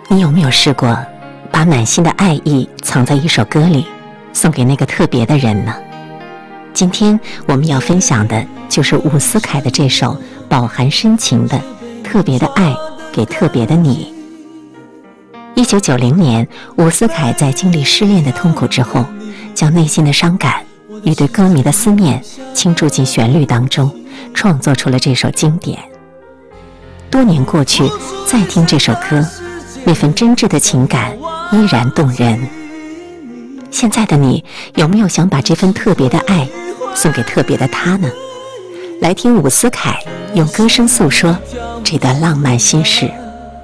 你有没有试过把满心的爱意藏在一首歌里，送给那个特别的人呢？今天我们要分享的就是伍思凯的这首饱含深情的《特别的爱给特别的你》。1990年，伍思凯在经历失恋的痛苦之后，将内心的伤感与对歌迷的思念倾注进旋律当中，创作出了这首经典。多年过去，再听这首歌，那份真挚的情感依然动人。现在的你，有没有想把这份特别的爱送给特别的他呢？来听伍思凯用歌声诉说这段浪漫心事。